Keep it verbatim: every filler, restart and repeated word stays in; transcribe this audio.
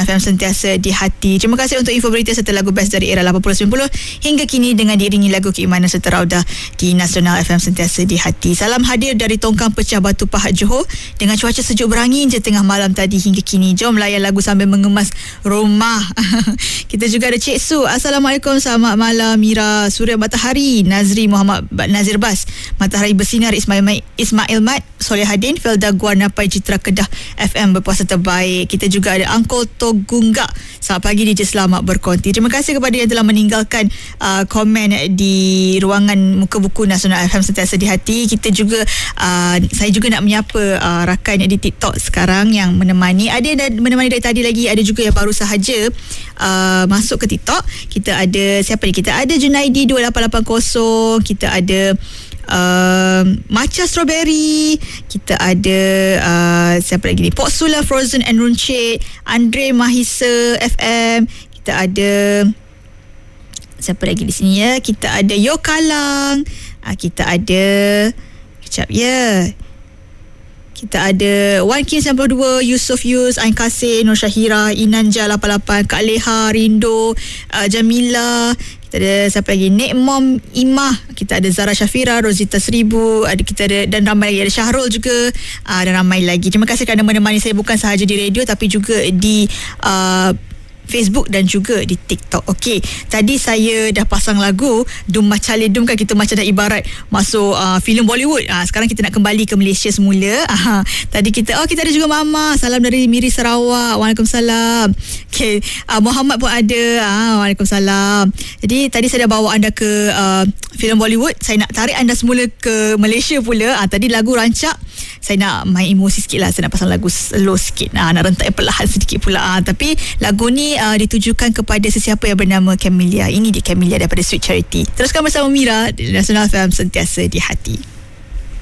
F M sentiasa di hati. Terima kasih untuk info berita serta lagu best dari era lapan puluh sembilan puluh hingga kini dengan diiringi lagu keimanan serta raudah di Nasional F M sentiasa di hati. Salam hadir dari Tongkang Pecah Batu Pahat Johor dengan cuaca sejuk berangin je tengah malam tadi hingga kini. Jom layan lagu sambil mengemas rumah. Kita juga ada Cik Su. Assalamualaikum, selamat malam Mira, Surya Matahari, Nazri Muhammad Nazir Bas, Matahari Bersinar, Ismail Ismail Mat, Solehadin, Felda Guarnapai, Citra Kedah F M berpuasa terbaik. Kita juga ada Angkol Togunggak. Selamat pagi D J, selamat berkonti. Terima kasih kepada yang telah meninggalkan uh, komen di ruangan muka buku Nasional F M sentiasa di hati. Kita juga uh, saya juga nak menyapa uh, rakan di TikTok sekarang yang menemani. Ada yang dah menemani dari tadi lagi, ada juga yang baru sahaja uh, masuk ke TikTok. Kita ada siapa ni? Kita ada Junaidi dua lapan lapan kosong, kita ada Uh, Matcha Strawberry, kita ada uh, siapa lagi ni, Pok Sula Frozen and Runcit, Andre Mahisa F M, kita ada siapa lagi di sini ya, kita ada Yo Kalang, uh, kita ada kejap ya, kita ada Wan Kin sembilan puluh dua, Yusof Yus, Ain Kasih, Nur Syahira, Inanja lapan lapan, Kak Leha, Rindo, uh, Jamila, kita ada siapa lagi, Nek Mom Imah, kita ada Zara Syafira, Rosita Seribu, ada kita ada dan ramai lagi, ada Syahrul juga, uh, dan ramai lagi. Terima kasih kerana menemani saya bukan sahaja di radio tapi juga di uh, Facebook dan juga di TikTok. Okey, tadi saya dah pasang lagu Dum Macale Dum, kan kita macam dah ibarat masuk uh, filem Bollywood. Uh, sekarang kita nak kembali ke Malaysia semula. Uh, tadi kita, oh kita ada juga Mama, salam dari Miri Sarawak. Waalaikumsalam. Okey, uh, Muhammad pun ada. Uh, Waalaikumsalam. Jadi tadi saya dah bawa anda ke uh, filem Bollywood. Saya nak tarik anda semula ke Malaysia pula. Uh, tadi lagu rancak, saya nak main emosi sikit lah. Saya nak pasang lagu slow sikit. Uh, nak rentak perlahan sedikit pula. Uh, tapi lagu ni Uh, ditujukan kepada sesiapa yang bernama Camellia. Ini di Camellia daripada Sweet Charity. Teruskan bersama Mira di Nasional F M sentiasa di hati.